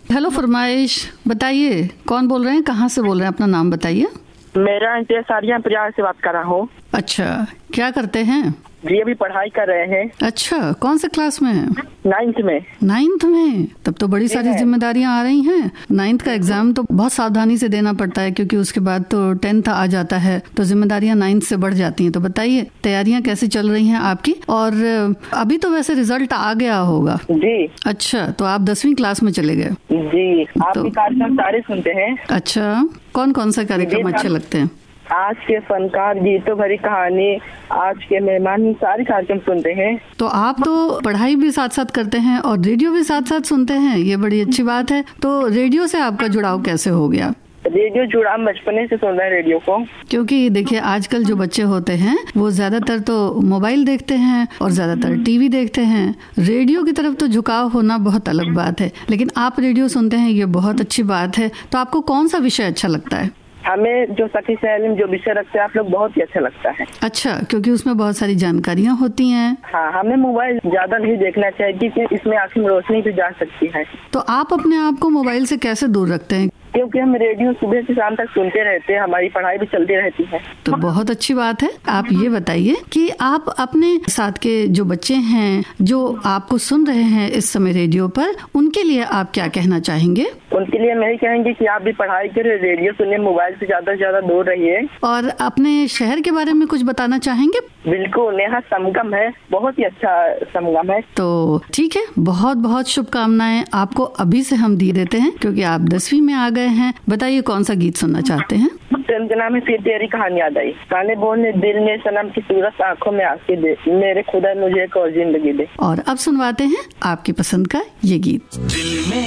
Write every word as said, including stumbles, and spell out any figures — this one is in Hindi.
हेलो फरमाइश, बताइए कौन बोल रहे हैं, कहाँ से बोल रहे हैं, अपना नाम बताइए। मेरा इंतजारिया प्रयाग से बात कर रहा हूँ। अच्छा, क्या करते हैं? जी अभी पढ़ाई कर रहे हैं। अच्छा, कौन से क्लास में है? नाइन्थ में। नाइन्थ में? तब तो बड़ी सारी जिम्मेदारियां आ रही हैं। नाइन्थ का एग्जाम तो बहुत सावधानी से देना पड़ता है, क्योंकि उसके बाद तो टेंथ आ जाता है, तो जिम्मेदारियां नाइन्थ से बढ़ जाती हैं। तो बताइए तैयारियां कैसी चल रही हैं आपकी? और अभी तो वैसे रिजल्ट आ गया होगा। जी। अच्छा, तो आप दसवीं क्लास में चले गए? जी। आपके कार्यक्रम सारे सुनते हैं। अच्छा, कौन कौन सा कार्यक्रम अच्छे लगते हैं? आज के फनकार, गीतों भरी कहानी, आज के मेहमान, सारे कार्यक्रम सुनते हैं। तो आप तो पढ़ाई भी साथ साथ करते हैं और रेडियो भी साथ साथ सुनते हैं, ये बड़ी अच्छी बात है। तो रेडियो से आपका जुड़ाव कैसे हो गया? रेडियो जुड़ा बचपने से सुन रहे हैं रेडियो को। क्योंकि देखिए आजकल जो बच्चे होते हैं वो ज्यादातर तो मोबाइल देखते हैं और ज्यादातर टीवी देखते हैं। रेडियो की तरफ तो झुकाव होना बहुत अलग बात है, लेकिन आप रेडियो सुनते हैं, ये बहुत अच्छी बात है। तो आपको कौन सा विषय अच्छा लगता है? हमें जो सखी सहेली में जो विषय रखते हैं आप लोग, बहुत ही अच्छा लगता है। अच्छा, क्योंकि उसमें बहुत सारी जानकारियाँ होती हैं। हाँ, हमें मोबाइल ज्यादा नहीं देखना चाहिए, क्योंकि इसमें आंखों में रोशनी भी जा सकती है। तो आप अपने आप को मोबाइल से कैसे दूर रखते हैं? क्योंकि हम रेडियो सुबह से शाम तक सुनते रहते हैं, हमारी पढ़ाई भी चलती रहती है। तो बहुत अच्छी बात है। आप ये बताइए कि आप अपने साथ के जो बच्चे हैं, जो आपको सुन रहे हैं इस समय रेडियो पर, उनके लिए आप क्या कहना चाहेंगे? उनके लिए मैं कहेंगे कि आप भी पढ़ाई करें, रेडियो सुनिए, मोबाइल से ज्यादा से ज्यादा दूर रहिए। और अपने शहर के बारे में कुछ बताना चाहेंगे? बिल्कुल, यहाँ संगम है, बहुत ही अच्छा संगम है। तो ठीक है, बहुत बहुत शुभकामनाएं आपको अभी से हम दी देते हैं, क्योंकि आप दसवीं में आ गए हैं। बताइए कौन सा गीत सुनना चाहते हैं? फिल्म का नाम है फिर तेरी कहानी याद आई। गाने बोलने दिल में सनम की सूरत, आंखों में आंखें दे, मेरे खुदा मुझे एक और जिंदगी दे। और अब सुनवाते हैं आपकी पसंद का ये गीत।